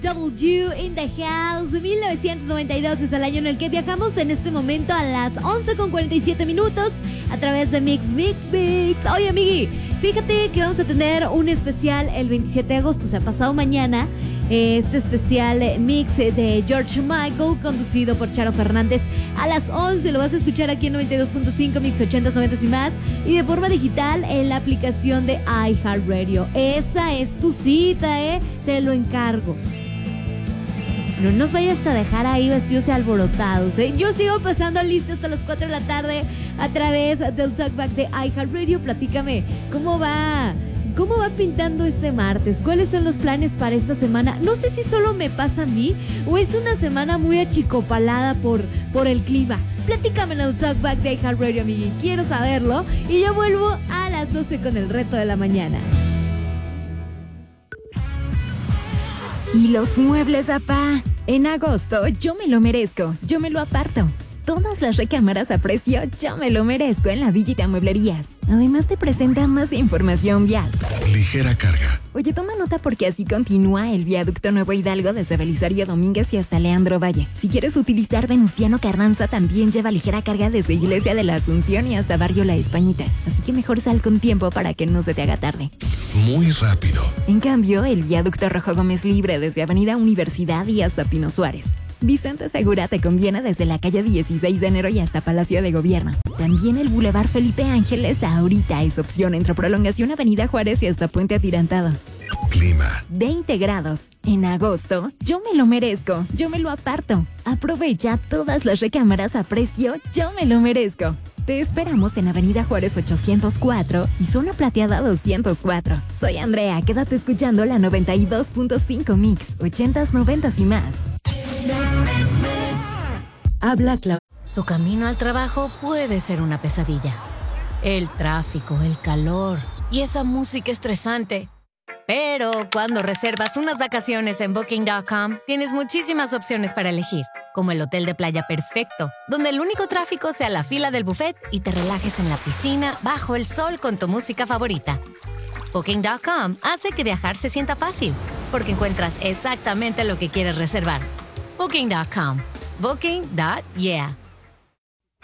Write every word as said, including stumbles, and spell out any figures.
W in the House. mil novecientos noventa y dos es el año en el que viajamos en este momento a las once con cuarenta y siete minutos a través de Mix, Mix, Mix. Oye, amigui, fíjate que vamos a tener un especial el veintisiete de agosto, o sea, pasado mañana. Este especial mix de George Michael, conducido por Charo Fernández, a las once. Lo vas a escuchar aquí en noventa y dos punto cinco, Mix ochentas, noventas y más. Y de forma digital en la aplicación de iHeartRadio. Esa es tu cita, ¿eh? Te lo encargo. No nos vayas a dejar ahí vestidos y alborotados, ¿eh? Yo sigo pasando lista hasta las cuatro de la tarde a través del Talkback de iHeartRadio. Platícame, ¿cómo va? ¿Cómo va pintando este martes? ¿Cuáles son los planes para esta semana? No sé si solo me pasa a mí o es una semana muy achicopalada por, por el clima. Platícame en el Talkback de iHeartRadio, amigui. Quiero saberlo. Y yo vuelvo a las doce con el reto de la mañana. Y los muebles, apá. En agosto, yo me lo merezco. Yo me lo aparto. Todas las recámaras a precio, yo me lo merezco en la Villita Mueblerías. Además te presenta más información vial. Ligera carga. Oye, toma nota porque así continúa el viaducto Nuevo Hidalgo desde Belisario Domínguez y hasta Leandro Valle. Si quieres utilizar Venustiano Carranza, también lleva ligera carga desde Iglesia de la Asunción y hasta Barrio La Españita. Así que mejor sal con tiempo para que no se te haga tarde. Muy rápido. En cambio, el viaducto Rojo Gómez libre desde Avenida Universidad y hasta Pino Suárez. Vicente Segura te conviene desde la calle dieciséis de enero y hasta Palacio de Gobierno. También el Boulevard Felipe Ángeles ahorita es opción entre Prolongación Avenida Juárez y hasta Puente Atirantado. Clima. veinte grados. En agosto, yo me lo merezco, yo me lo aparto. Aprovecha todas las recámaras a precio, yo me lo merezco. Te esperamos en Avenida Juárez ochocientos cuatro y Zona Plateada doscientos cuatro. Soy Andrea, quédate escuchando la noventa y dos punto cinco Mix, ochentas, noventas y más. Habla Clau. Tu camino al trabajo puede ser una pesadilla. El tráfico, el calor y esa música estresante. Pero cuando reservas unas vacaciones en Booking punto com, tienes muchísimas opciones para elegir, como el hotel de playa perfecto, donde el único tráfico sea la fila del buffet y te relajes en la piscina bajo el sol con tu música favorita. Booking punto com hace que viajar se sienta fácil, porque encuentras exactamente lo que quieres reservar. Booking punto com. Booking. Yeah.